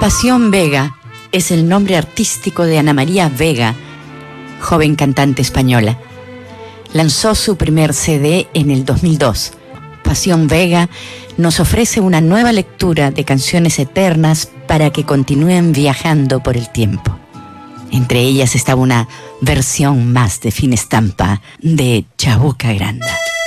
Pasión Vega es el nombre artístico de Ana María Vega, joven cantante española. Lanzó su primer CD en el 2002. Pasión Vega nos ofrece una nueva lectura de canciones eternas para que continúen viajando por el tiempo. Entre ellas estaba una versión más de fina estampa de Chabuca Granda.